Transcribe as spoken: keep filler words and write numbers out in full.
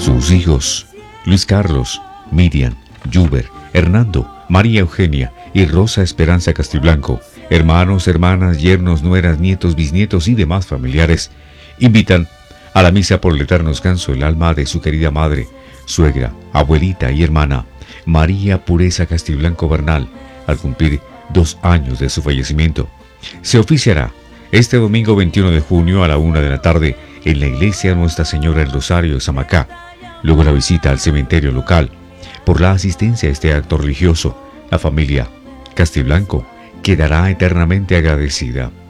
sus hijos, Luis Carlos, Miriam, Juber, Hernando, María Eugenia y Rosa Esperanza Castiblanco, hermanos, hermanas, yernos, nueras, nietos, bisnietos y demás familiares, invitan a la misa por el eterno descanso el alma de su querida madre, suegra, abuelita y hermana, María Pureza Castiblanco Bernal, al cumplir dos años de su fallecimiento. Se oficiará este domingo veintiuno de junio a la una de la tarde en la iglesia Nuestra Señora del Rosario de Samacá. Luego la visita al cementerio local. Por la asistencia a este acto religioso, la familia Castiblanco quedará eternamente agradecida.